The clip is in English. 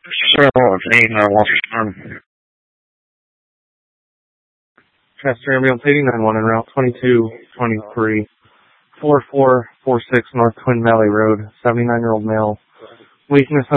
Chester Ambulance 891 en route 2223, 4446 North Twin Valley Road, 79-year-old male. Weakness